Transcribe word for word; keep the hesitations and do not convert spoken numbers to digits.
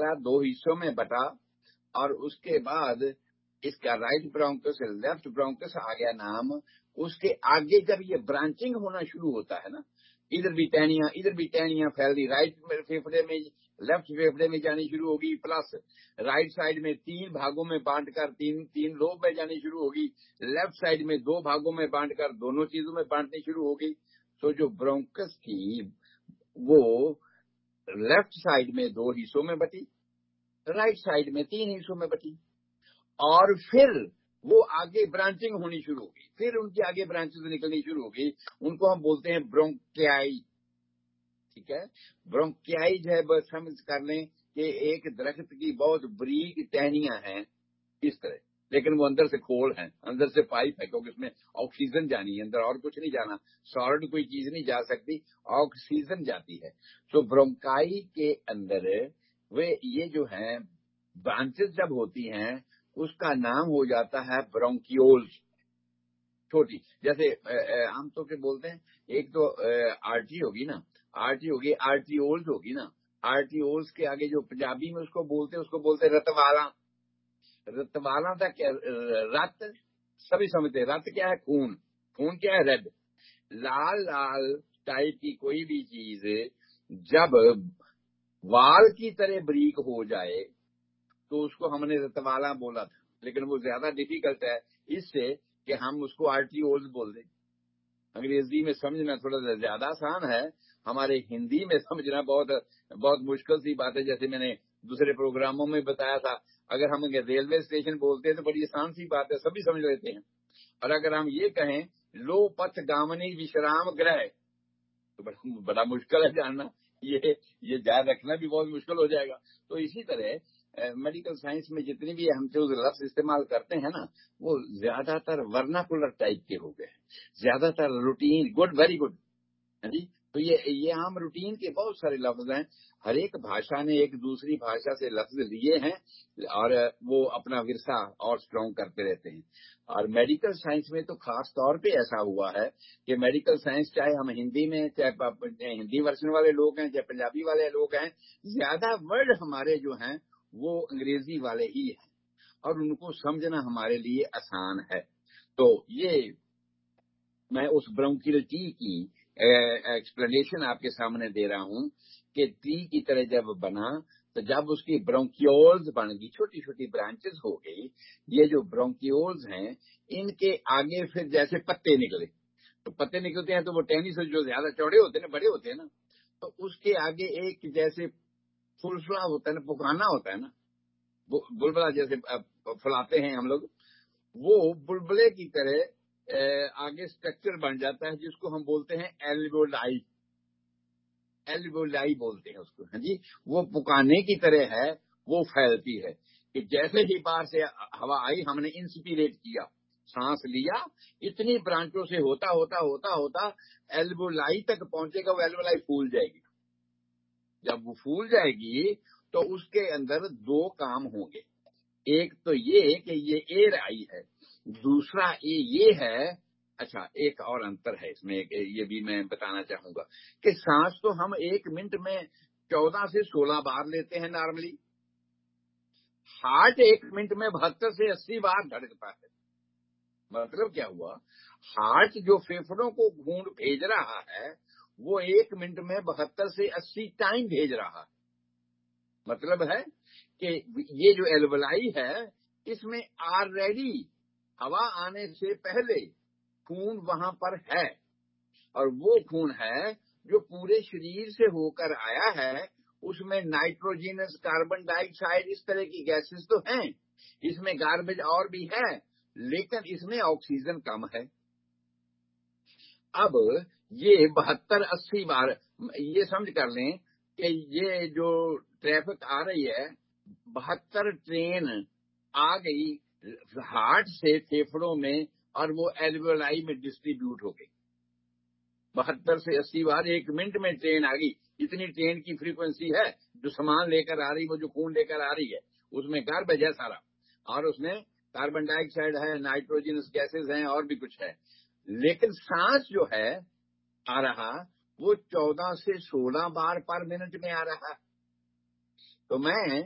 आया, दो हिस्सों में बटा, और उसके बाद इसका राइट ब्रोंकस लेफ्ट ब्रोंकस आ गया नाम। उसके आगे जब ये ब्रांचिंग होना शुरू होता है ना, इधर भी टहनियां इधर भी टहनियां फैल दी, राइट फेफड़े में लेफ्ट फेफड़े में जानी शुरू होगी, प्लस राइट साइड में तीन भागों में बांटकर तीन तीन लोब में जानी शुरू होगी, लेफ्ट साइड में दो भागों में बांटकर दोनों चीजों में बांटनी शुरू होगी। तो जो ब्रोंकस थी वो लेफ्ट साइड में दो हिस्सों में बटी, राइट साइड में तीन हिस्सों में बटी, और फिर वो आगे ब्रांचिंग होनी शुरू होगी, फिर उनकी आगे ब्रांचेस निकलनी शुरू होगी। उनको हम बोलते हैं ब्रोंकियाई। ठीक है, ब्रोंकियाई जो है बस समझ कर लें कि एक दरख्त की बहुत बारीक टहनियां हैं इस तरह, लेकिन वो अंदर से खोल है, अंदर से पाइप है, क्योंकि उसमें ऑक्सीजन जानी है अंदर, और कुछ नहीं जाना, सॉलिड कोई चीज नहीं जा सकती, ऑक्सीजन जाती है। तो ब्रोंकाई के अंदर वे ये जो है ब्रांचेस जब होती हैं उसका नाम हो जाता है ब्रोंकियोल्स। छोटी, जैसे आमतौर पे बोलते हैं, एक तो आर्टरी होगी ना, आर्टरी होगी, आर्टियोल्स होगी ना, आर्टियोल्स के आगे जो पंजाबी में उसको बोलते हैं उसको बोलते हैं रतवाला। रतवाला था क्या? रत सभी समझते हैं, रत क्या है? खून। खून क्या है? रेड। लाल लाल टाइप की कोई भी चीज जब वाल की तरह बारीक हो जाए तो उसको हमने रतवाला बोला था, लेकिन वो ज्यादा डिफिकल्ट है इससे कि हम उसको आर्टियोल्स बोल दें। अंग्रेजी में समझना थोड़ा ज्यादा आसान है, हमारे हिंदी में समझना बहुत बहुत मुश्किल सी बात है। जैसे मैंने दूसरे प्रोग्रामों में बताया था, अगर हम रेलवे स्टेशन बोलते हैं तो बड़ी आसान सी बात है, सभी समझ लेते हैं। और अगर हम ये कहें लो पथ गामनी विश्राम गृह, तो बड़ा, बड़ा मुश्किल है जानना, ये ये याद रखना भी बहुत मुश्किल हो जाएगा। तो इसी तरह मेडिकल साइंस में जितनी भी हम जो लफ्ज इस्तेमाल करते हैं ना, वो ज्यादातर वर्नाकुलर टाइप के हो गए, ज्यादातर रूटीन। गुड, वेरी गुड जी। तो ये ये आम रूटीन के बहुत सारे लफ्ज हैं, हर एक भाषा ने एक दूसरी भाषा से लफ्ज लिए हैं और वो अपना विरसा और स्ट्रॉन्ग करते रहते हैं। और मेडिकल साइंस में तो खास तौर पे ऐसा हुआ है कि मेडिकल साइंस, चाहे हम हिंदी में, चाहे हिंदी वर्जन वाले लोग हैं, चाहे पंजाबी वाले लोग हैं, ज्यादा वर्ड हमारे जो हैं वो अंग्रेजी वाले ही हैं और उनको समझना हमारे लिए आसान है। तो ये मैं उस ब्रोंकियल टी की एक्सप्लेनेशन आपके सामने दे रहा हूं कि टी की तरह जब बना तो जब उसकी ब्रोंकियोल्स बन गई, छोटी छोटी ब्रांचेस हो गई, ये जो ब्रोंकियोल्स हैं इनके आगे फिर जैसे पत्ते निकले, तो पत्ते निकलते हैं तो वो टहनी से जो ज्यादा चौड़े होते हैं ना, बड़े होते हैं ना, तो उसके आगे एक जैसे फुलफुला होता है ना, पुकाना होता है ना, बुलबुला जैसे फुलाते हैं हम लोग, वो बुलबुले की तरह आगे स्ट्रक्चर बन जाता है जिसको हम बोलते हैं एल्वेओलाई। एल्वेओलाई बोलते हैं उसको, हाँ जी। वो पुकाने की तरह है, वो फैलती है कि जैसे ही बाहर से हवा आई, हमने इंस्पिरेट किया, सांस लिया, इतनी ब्रांचों से होता होता होता होता एल्वेओलाई तक पहुंचेगा, वो एल्वेओलाई फूल जाएगी। जब वो फूल जाएगी तो उसके अंदर दो काम होंगे, एक तो ये कि ये एयर आई है, दूसरा ये ये है। अच्छा, एक और अंतर है इसमें, ये भी मैं बताना चाहूंगा कि सांस तो हम एक मिनट में चौदह से सोलह बार लेते हैं नॉर्मली, हार्ट एक मिनट में बहत्तर से अस्सी बार धड़कता है। मतलब क्या हुआ, हार्ट जो फेफड़ों को खून भेज रहा है वो एक मिनट में बहत्तर से अस्सी टाइम भेज रहा है। मतलब है कि ये जो एल्वेओलाई है इसमें ऑलरेडी हवा आने से पहले खून वहां पर है, और वो खून है जो पूरे शरीर से होकर आया है। उसमें नाइट्रोजनस, कार्बन डाइऑक्साइड, इस तरह की गैसेस तो हैं, इसमें गार्बेज और भी है, लेकिन इसमें ऑक्सीजन कम है। अब ये बहत्तर अस्सी बार, ये समझ कर लें कि ये जो ट्रैफिक आ रही है, बहत्तर ट्रेन आ गई हार्ट से फेफड़ों में और वो एल्वेओलाई में डिस्ट्रीब्यूट हो गई। बहत्तर से अस्सी बार एक मिनट में ट्रेन आ गई, इतनी ट्रेन की फ्रीक्वेंसी है। जो सामान लेकर आ रही, वो जो खून लेकर आ रही है, उसमें गार्बेज है सारा, और उसमें कार्बन डाइऑक्साइड है, नाइट्रोजनस गैसेस हैं, और भी कुछ है। लेकिन सांस जो है आ रहा, वो चौदह से सोलह बार पर मिनट में आ रहा। तो मैं